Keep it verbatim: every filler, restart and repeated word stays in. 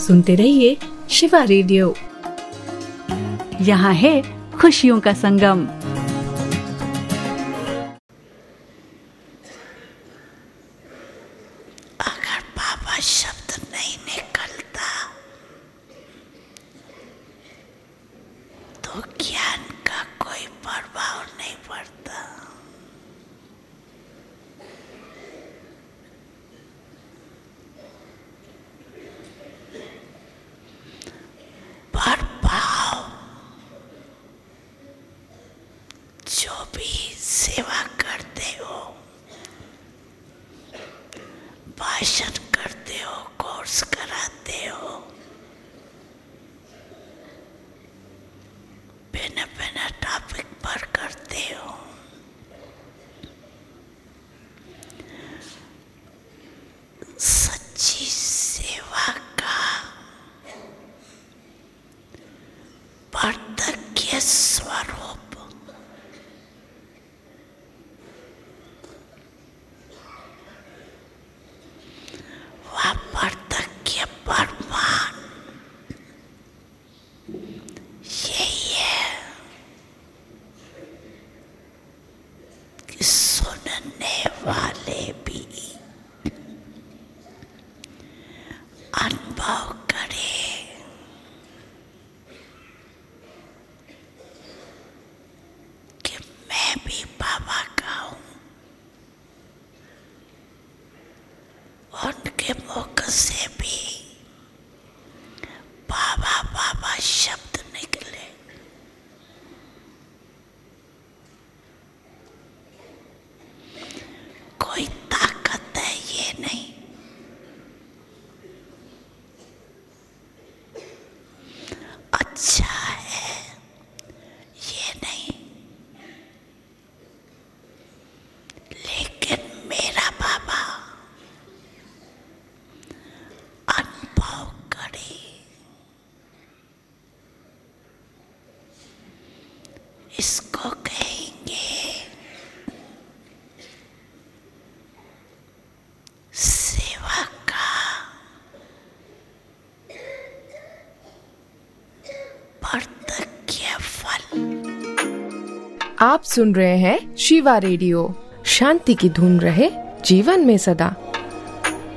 सुनते रहिए शिवा रेडियो। यहाँ है खुशियों का संगम। अगर बाबा शब्द नहीं निकलता तो ज्ञान का कोई प्रभाव नहीं पड़ता। प्रभाव जो भी सेवा करते हो, भाषण करते हो, कोर्स कराते हो, बिना बिना टॉपिक पर करते हो, सच्ची सेवा का पार्थक्य स्वरूप वह पार्थक्य प्रमाण यही है कि सुनने वाले भी अनुभव करें कि मैं भी बाबा का हूँ। उनके मुख से भी बाबा बाबा शब्द निकले। कोई ताकत है ये नहीं, अच्छा है ये नहीं, लेकिन मेरा बाबा अनुभव करे, इसको कहेंगे सेवा का प्रत्यक्ष फल। आप सुन रहे हैं शिवा रेडियो। शांति की धुन रहे जीवन में सदा।